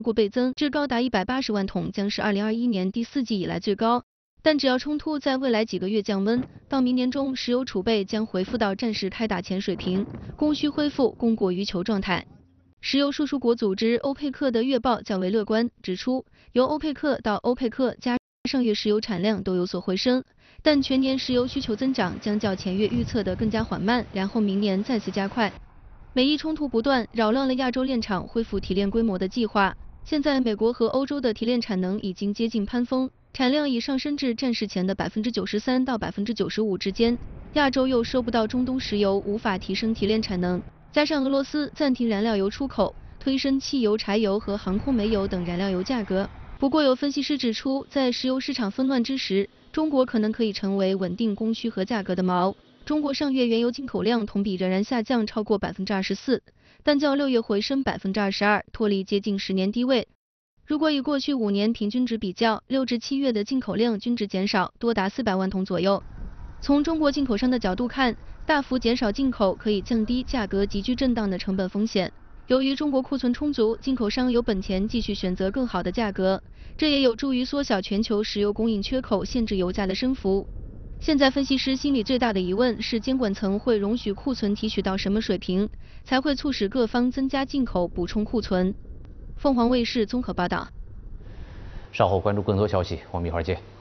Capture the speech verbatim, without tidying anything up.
国倍增至高达一百八十万桶，将是二零二一年第四季以来最高。但只要冲突在未来几个月降温，到明年中石油储备将恢复到战事开打前水平，供需恢复供过于求状态。石油输出国组织欧佩克的月报较为乐观，指出由欧佩克到欧佩克加上月石油产量都有所回升，但全年石油需求增长将较前月预测的更加缓慢，然后明年再次加快。美伊冲突不断，扰乱了亚洲炼厂恢复提炼规模的计划。现在美国和欧洲的提炼产能已经接近攀峰，产量已上升至战事前的百分之九十三到百分之九十五之间。亚洲又收不到中东石油，无法提升提炼产能，加上俄罗斯暂停燃料油出口，推升汽油、柴油和航空煤油等燃料油价格。不过有分析师指出，在石油市场纷乱之时，中国可能可以成为稳定供需和价格的锚。中国上月原油进口量同比仍然下降超过百分之二十四，但较六月回升百分之二十二，脱离接近十年低位。如果以过去五年平均值比较，六至七月的进口量均值减少多达四百万桶左右。从中国进口商的角度看，大幅减少进口可以降低价格急剧震荡的成本风险。由于中国库存充足，进口商有本钱继续选择更好的价格，这也有助于缩小全球石油供应缺口，限制油价的升幅。现在分析师心里最大的疑问是，监管层会容许库存提取到什么水平，才会促使各方增加进口补充库存。凤凰卫视综合报道。 稍后关注更多消息，我们一会儿见。